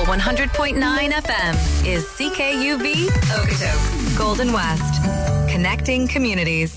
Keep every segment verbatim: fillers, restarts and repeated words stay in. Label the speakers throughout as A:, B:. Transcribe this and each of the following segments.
A: Eagle one hundred point nine F M is C K U V Okotoks, Golden West. Connecting communities.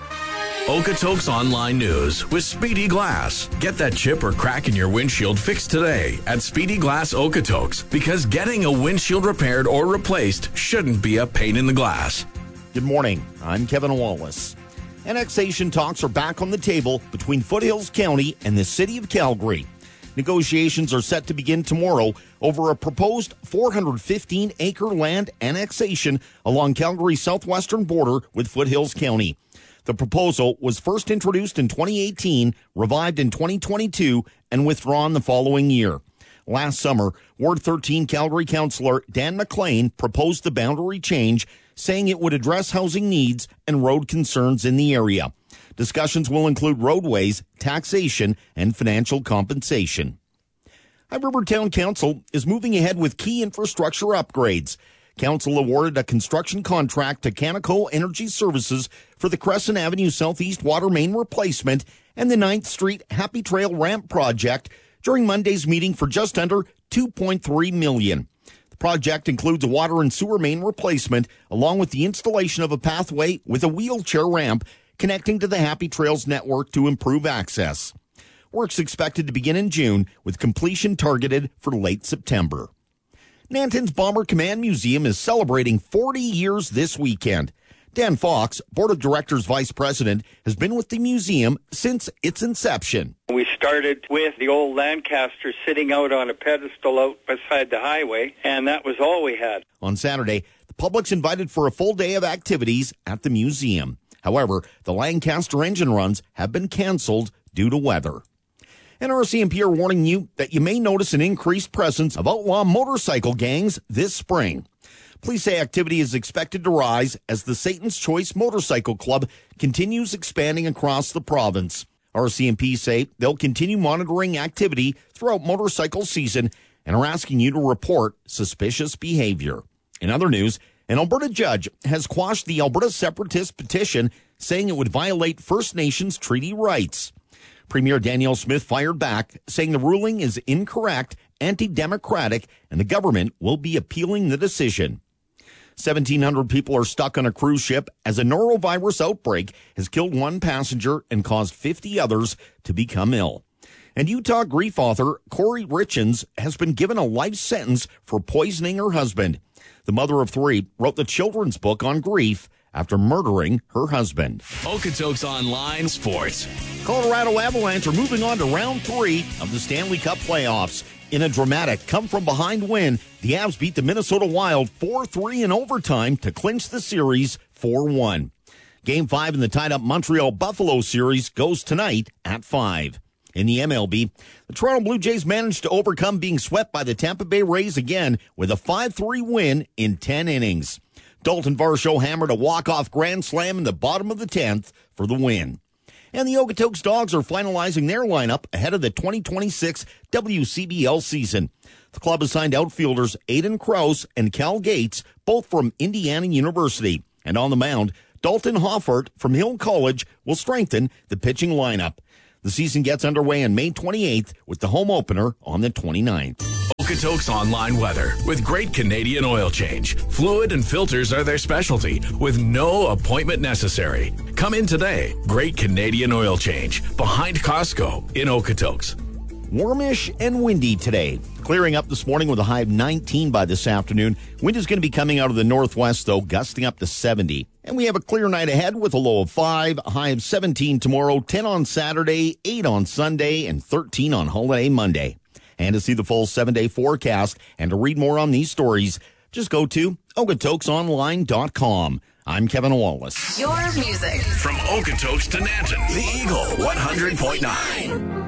B: Okotoks Online News with Speedy Glass. Get that chip or crack in your windshield fixed today at Speedy Glass Okotoks, because getting a windshield repaired or replaced shouldn't be a pain in the glass.
C: Good morning. I'm Kevin Wallace. Annexation talks are back on the table between Foothills County and the City of Calgary. Negotiations are set to begin tomorrow over a proposed four hundred fifteen acre land annexation along Calgary's southwestern border with Foothills County. The proposal was first introduced in twenty eighteen, revived in twenty twenty-two, and withdrawn the following year. Last summer, Ward thirteen Calgary Councillor Dan McLean proposed the boundary change, saying it would address housing needs and road concerns in the area. Discussions will include roadways, taxation, and financial compensation. High River Town Council is moving ahead with key infrastructure upgrades. Council awarded a construction contract to Canaco Energy Services for the Crescent Avenue Southeast water main replacement and the ninth Street Happy Trail ramp project during Monday's meeting for just under two point three million dollars. The project includes a water and sewer main replacement along with the installation of a pathway with a wheelchair ramp connecting to the Happy Trails network to improve access. Work's expected to begin in June, with completion targeted for late September. Nanton's Bomber Command Museum is celebrating forty years this weekend. Dan Fox, Board of Directors Vice President, has been with the museum since its inception.
D: We started with the old Lancaster sitting out on a pedestal out beside the highway, and that was all we had.
C: On Saturday, the public's invited for a full day of activities at the museum. However, the Lancaster engine runs have been canceled due to weather. And R C M P are warning you that you may notice an increased presence of outlaw motorcycle gangs this spring. Police say activity is expected to rise as the Satan's Choice Motorcycle Club continues expanding across the province. R C M P say they'll continue monitoring activity throughout motorcycle season and are asking you to report suspicious behavior. In other news, an Alberta judge has quashed the Alberta Separatist petition, saying it would violate First Nations treaty rights. Premier Danielle Smith fired back, saying the ruling is incorrect, anti-democratic, and the government will be appealing the decision. seventeen hundred people are stuck on a cruise ship as a norovirus outbreak has killed one passenger and caused fifty others to become ill. And Utah grief author Corey Richens has been given a life sentence for poisoning her husband. The mother of three wrote the children's book on grief after murdering her husband.
B: Okotoks Online Sports.
C: Colorado Avalanche are moving on to round three of the Stanley Cup playoffs. In a dramatic come-from-behind win, the Avs beat the Minnesota Wild four three in overtime to clinch the series four one. Game five in the tied-up Montreal-Buffalo series goes tonight at five. In the M L B, the Toronto Blue Jays managed to overcome being swept by the Tampa Bay Rays again with a five three win in ten innings. Dalton Varsho hammered a walk-off grand slam in the bottom of the tenth for the win. And the Okotoks Dogs are finalizing their lineup ahead of the twenty twenty-six W C B L season. The club has signed outfielders Aiden Krause and Cal Gates, both from Indiana University. And on the mound, Dalton Hoffert from Hill College will strengthen the pitching lineup. The season gets underway on May twenty-eighth with the home opener on the twenty-ninth.
B: Okotoks Online Weather with Great Canadian Oil Change. Fluid and filters are their specialty with no appointment necessary. Come in today. Great Canadian Oil Change behind Costco in Okotoks.
C: Warmish and windy today. Clearing up this morning with a high of nineteen by this afternoon. Wind is going to be coming out of the northwest, though, gusting up to seventy. And we have a clear night ahead with a low of five, a high of seventeen tomorrow, ten on Saturday, eight on Sunday, and thirteen on holiday Monday. And to see the full seven-day forecast and to read more on these stories, just go to Okotoks Online dot com. I'm Kevin Wallace.
A: Your music.
B: From Okotoks to Nanton, the Eagle one hundred point nine.